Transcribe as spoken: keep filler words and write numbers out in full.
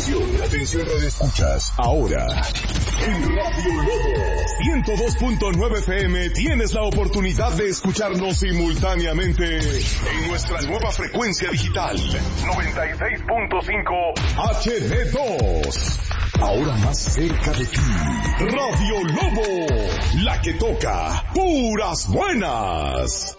Atención, atención Radio Escuchas. Ahora, en Radio Lobo ciento dos punto nueve F M tienes la oportunidad de escucharnos simultáneamente en nuestra nueva frecuencia digital noventa y seis punto cinco H D dos. Ahora más cerca de ti. Radio Lobo, la que toca puras buenas.